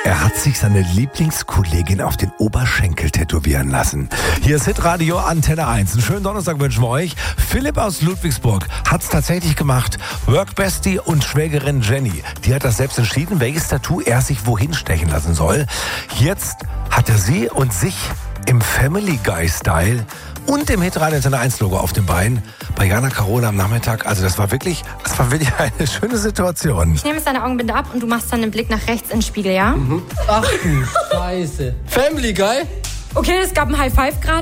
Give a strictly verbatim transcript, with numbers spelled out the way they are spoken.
Er hat sich seine Lieblingskollegin auf den Oberschenkel tätowieren lassen. Hier ist Hitradio Antenne eins. Einen schönen Donnerstag wünschen wir euch. Philipp aus Ludwigsburg hat es tatsächlich gemacht. Workbestie und Schwägerin Jenny, die hat das selbst entschieden, welches Tattoo er sich wohin stechen lassen soll. Jetzt hat er sie und sich im Family Guy Style und im Hitradio Antenne eins Logo auf dem Bein bei Jana Carola am Nachmittag. Also das war wirklich, das war wirklich eine schöne Situation. Ich nehme jetzt deine Augenbinde ab und du machst dann den Blick nach rechts ins Spiegel, ja? Mhm. Ach du Scheiße. Family Guy? Okay, es gab ein High Five gerade.